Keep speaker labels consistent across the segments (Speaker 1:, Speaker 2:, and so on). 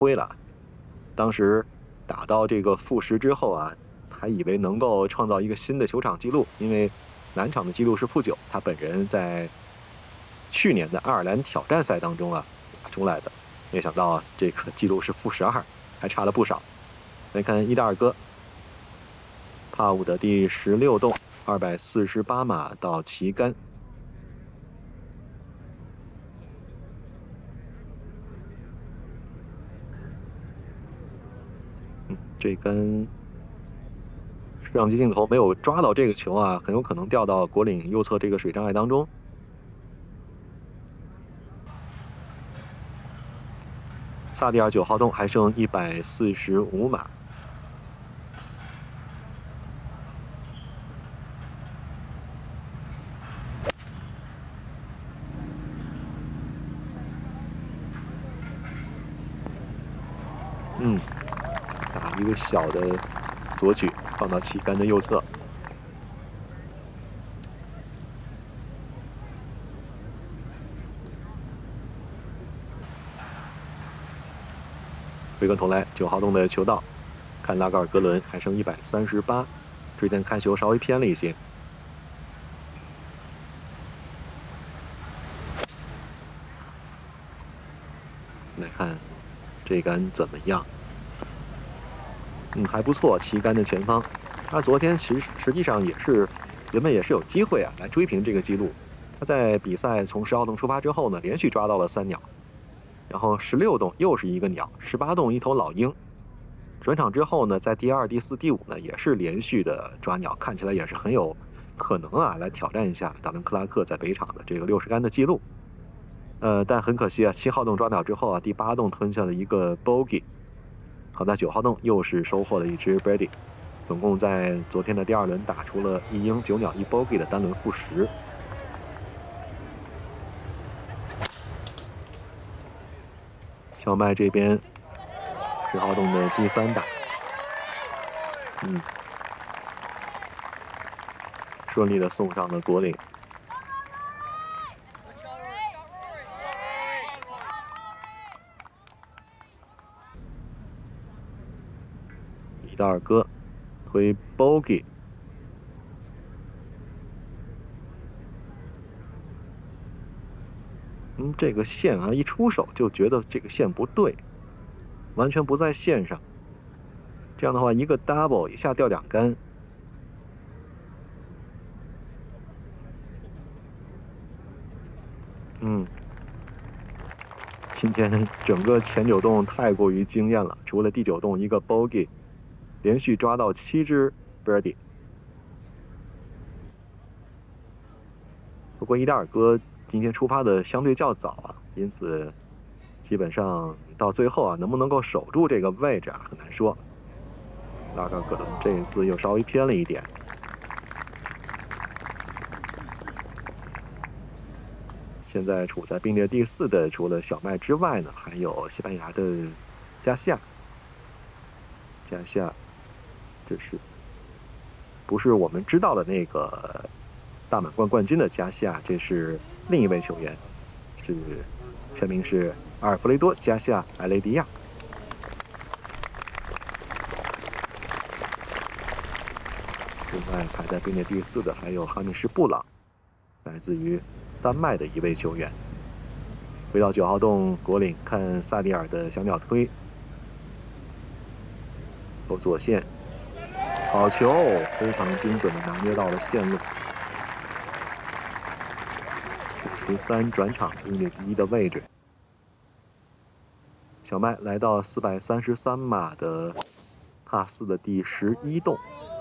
Speaker 1: 灰了。当时打到这个负10之后啊，还以为能够创造一个新的球场纪录，因为男场的纪录是负9，他本人在去年的爱尔兰挑战赛当中啊打出来的。没想到啊，这个纪录是负12，还差了不少。来看伊达尔戈，帕武的第16洞，248码到旗杆。这根摄像机镜头没有抓到这个球啊，很有可能掉到果岭右侧这个水障碍当中。萨蒂尔9号洞还剩145码。打一个小的左曲，放到旗杆的右侧。回过头来，9号洞的球道，看拉格尔格伦还剩138，之前看球稍微偏了一些。来看这杆怎么样？还不错，旗杆的前方。他昨天实际上原本也是有机会啊来追平这个记录。他在比赛从10号洞出发之后呢，连续抓到了3鸟，然后16洞又是一个鸟，18洞一头老鹰。转场之后呢，在第2、第4、第5呢也是连续的抓鸟，看起来也是很有可能啊来挑战一下达伦克拉克在北场的这个60杆的记录。但很可惜啊，7号洞抓鸟之后啊，第8洞吞下了一个 bogey。好在9号洞又是收获了一只 birdie， 总共在昨天的第2轮打出了1鹰9鸟1 bogey 的单轮负10。小麦这边10号洞的第3打，顺利的送上了果岭。伊达尔戈推 bogey， 这个线啊一出手就觉得这个线不对，完全不在线上。这样的话，一个 double 一下掉2杆。今天整个前9洞太过于惊艳了，除了第9洞一个 bogey， 连续抓到7只 birdie。不过伊达尔戈今天出发的相对较早啊，因此基本上到最后啊，能不能够守住这个位置啊，很难说。拉格尔格伦这一次又稍微偏了一点。现在处在并列第4的，除了小麦之外呢，还有西班牙的加西亚。加西亚，这是不是我们知道的那个大满贯冠军的加西亚？这是另一位球员，全名是阿尔弗雷多·加西亚·埃雷迪亚。另外排在并列第4的还有哈密什·布朗，来自于丹麦的一位球员。回到9号洞果岭，看萨迪尔的小鸟推，投左线，好球，非常精准的拿捏到了线路。13转场并列第1的位置。小麦来到433码的帕4的第11洞。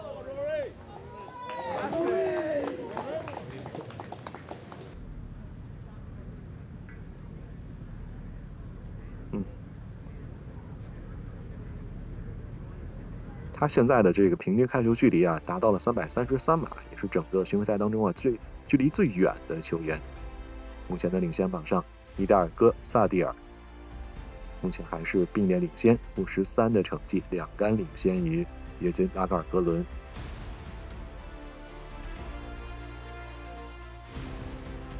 Speaker 1: 他现在的这个平均开球距离啊，达到了333码，也是整个巡回赛当中啊距离最远的球员。目前的领先榜上，伊达尔戈、萨蒂尔目前还是并列领先，负13的成绩，2杆领先于约金·拉格尔格伦。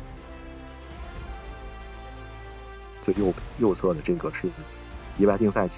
Speaker 1: 最右侧的这个是迪拜竞赛